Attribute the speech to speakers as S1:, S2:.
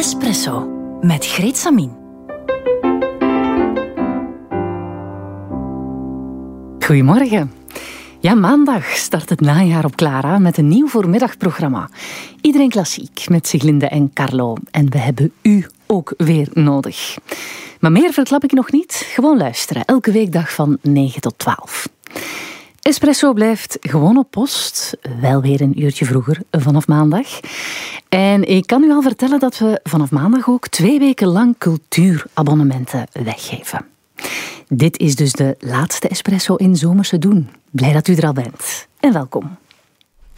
S1: Espresso met Greet Samin. Goedemorgen. Ja, maandag start het najaar op Clara met een nieuw voormiddagprogramma. Iedereen klassiek met Siglinde en Carlo. En we hebben u ook weer nodig. Maar meer verklap ik nog niet. Gewoon luisteren. Elke weekdag van 9 tot 12. Espresso blijft gewoon op post. Wel weer een uurtje vroeger vanaf maandag. En ik kan u al vertellen dat we vanaf maandag ook 2 weken lang cultuurabonnementen weggeven. Dit is dus de laatste Espresso in zomerse doen. Blij dat u er al bent. En welkom.